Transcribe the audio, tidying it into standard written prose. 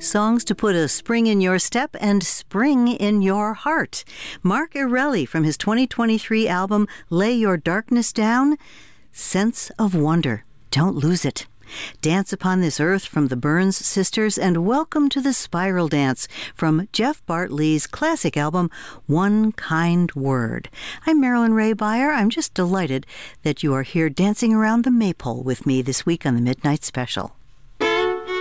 songs to put a spring in your step and spring in your heart. Mark Erelli from his 2023 album, Lay Your Darkness Down, Sense of Wonder. Don't lose it. Dance Upon This Earth from the Burns Sisters, and Welcome to the Spiral Dance from Jeff Bartlett's classic album, One Kind Word. I'm Marilyn Ray Beyer. I'm just delighted that you are here dancing around the maypole with me this week on the Midnight Special.